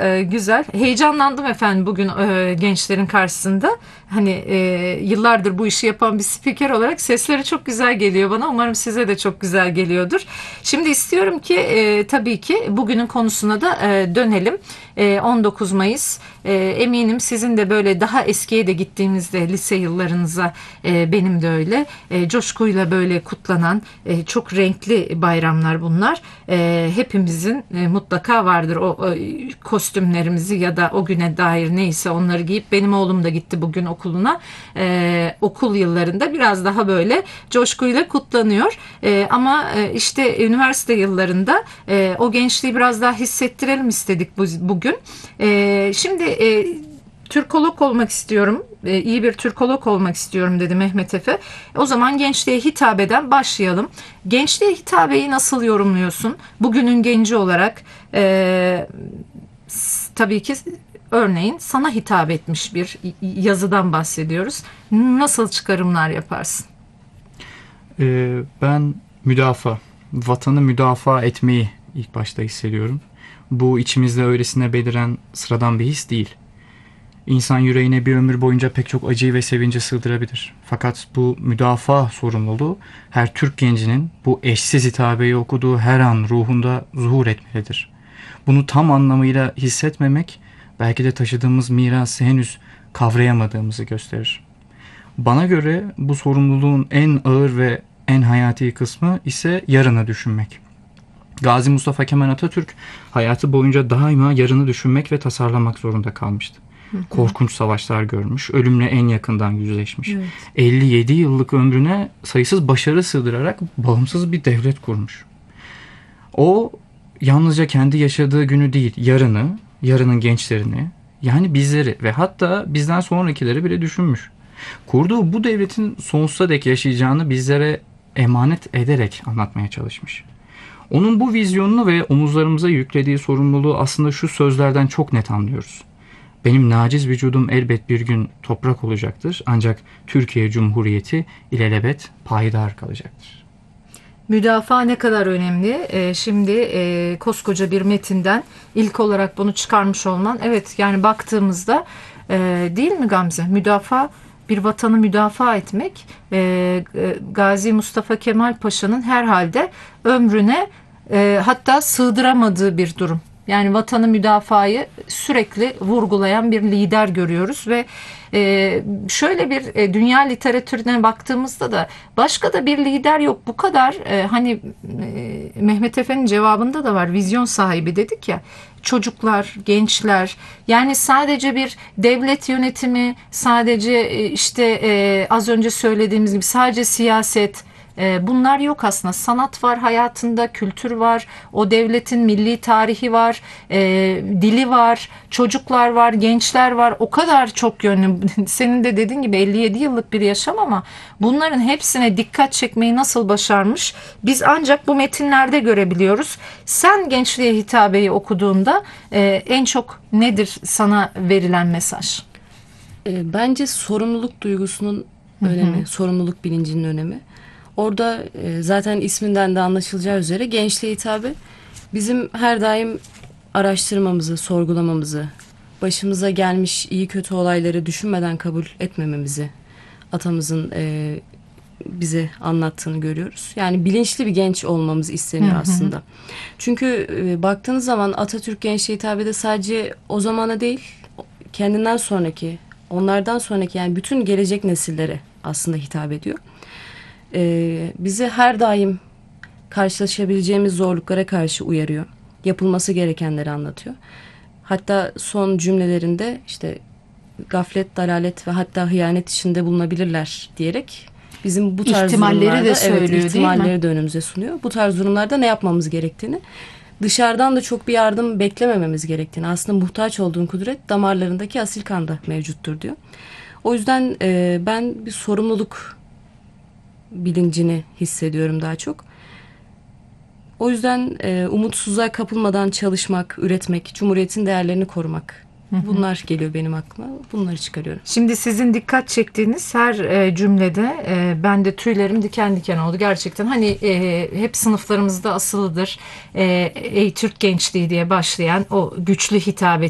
güzel. Heyecanlandım efendim bugün gençlerin karşısında. Hani yıllardır bu işi yapan bir spiker olarak sesleri çok güzel geliyor bana. Umarım size de çok güzel geliyordur. Şimdi istiyorum ki tabii ki bugünün konusuna da dönelim. 19 Mayıs. Eminim sizin de böyle daha eskiye de gittiğimizde lise yıllarınıza benim de öyle coşkuyla böyle kutlanan çok renkli bayramlar bunlar. Hepimizin mutlaka vardır o kostümlerimizi ya da o güne dair neyse onları giyip benim oğlum da gitti bugün okuluna. Okul yıllarında biraz daha böyle coşkuyla kutlanıyor. Ama işte üniversite yıllarında o gençliği biraz daha hissettirelim istedik bugün. Şimdi Türkolog olmak istiyorum, iyi bir Türkolog olmak istiyorum dedi Mehmet Efe. O zaman gençliğe hitabeden başlayalım. Gençliğe hitabeyi nasıl yorumluyorsun? Bugünün genci olarak tabii ki örneğin sana hitap etmiş bir yazıdan bahsediyoruz. Nasıl çıkarımlar yaparsın? Ben vatanı müdafaa etmeyi ilk başta hissediyorum. Bu içimizde öylesine beliren sıradan bir his değil. İnsan yüreğine bir ömür boyunca pek çok acıyı ve sevinci sığdırabilir. Fakat bu müdafaa sorumluluğu her Türk gencinin bu eşsiz hitabeyi okuduğu her an ruhunda zuhur etmelidir. Bunu tam anlamıyla hissetmemek belki de taşıdığımız mirası henüz kavrayamadığımızı gösterir. Bana göre bu sorumluluğun en ağır ve en hayati kısmı ise yarını düşünmek. Gazi Mustafa Kemal Atatürk hayatı boyunca daima yarını düşünmek ve tasarlamak zorunda kalmıştı. Korkunç savaşlar görmüş, ölümle en yakından yüzleşmiş. Evet. 57 yıllık ömrüne sayısız başarı sığdırarak bağımsız bir devlet kurmuş. O yalnızca kendi yaşadığı günü değil, yarının gençlerini, yani bizleri ve hatta bizden sonrakileri bile düşünmüş. Kurduğu bu devletin sonsuza dek yaşayacağını bizlere emanet ederek anlatmaya çalışmış. Onun bu vizyonunu ve omuzlarımıza yüklediği sorumluluğu aslında şu sözlerden çok net anlıyoruz. Benim naciz vücudum elbet bir gün toprak olacaktır, ancak Türkiye Cumhuriyeti ilelebet payidar kalacaktır. Müdafaa ne kadar önemli. Şimdi koskoca bir metinden ilk olarak bunu çıkarmış olman. Evet, yani baktığımızda değil mi Gamze? Bir vatanı müdafaa etmek Gazi Mustafa Kemal Paşa'nın herhalde ömrüne hatta sığdıramadığı bir durum. Yani vatanı müdafayı sürekli vurgulayan bir lider görüyoruz ve şöyle bir dünya literatürüne baktığımızda da başka da bir lider yok. Bu kadar hani Mehmet Efe'nin cevabında da var, vizyon sahibi dedik ya, çocuklar, gençler, yani sadece bir devlet yönetimi, sadece işte az önce söylediğimiz gibi sadece siyaset, bunlar yok aslında. Sanat var hayatında, kültür var, o devletin milli tarihi var, dili var, çocuklar var, gençler var. O kadar çok yönlü. Senin de dediğin gibi 57 yıllık bir yaşam ama bunların hepsine dikkat çekmeyi nasıl başarmış? Biz ancak bu metinlerde görebiliyoruz. Sen gençliğe hitabeyi okuduğunda en çok nedir sana verilen mesaj? Bence sorumluluk duygusunun önemi, sorumluluk bilincinin önemi. Orada zaten isminden de anlaşılacağı üzere gençliğe hitabe bizim her daim araştırmamızı, sorgulamamızı, başımıza gelmiş iyi kötü olayları düşünmeden kabul etmememizi atamızın bize anlattığını görüyoruz. Yani bilinçli bir genç olmamız isteniyor aslında. Çünkü baktığınız zaman Atatürk gençliğe hitabede sadece o zamana değil, kendinden sonraki, onlardan sonraki yani bütün gelecek nesillere aslında hitap ediyor. Bizi her daim karşılaşabileceğimiz zorluklara karşı uyarıyor. Yapılması gerekenleri anlatıyor. Hatta son cümlelerinde işte gaflet, dalalet ve hatta hıyanet içinde bulunabilirler diyerek bizim bu tarz ihtimalleri de söylüyor, ihtimalleri de önümüze sunuyor. Bu tarz durumlarda ne yapmamız gerektiğini, dışarıdan da çok bir yardım beklemememiz gerektiğini, aslında muhtaç olduğun kudret damarlarındaki asil kanda mevcuttur diyor. O yüzden ben bir sorumluluk bilincini hissediyorum daha çok. O yüzden umutsuzluğa kapılmadan çalışmak, üretmek, Cumhuriyet'in değerlerini korumak. Bunlar geliyor benim aklıma. Bunları çıkarıyorum. Şimdi sizin dikkat çektiğiniz her cümlede ben de tüylerim diken diken oldu. Gerçekten hani hep sınıflarımızda asılıdır. Ey Türk gençliği diye başlayan o güçlü hitabet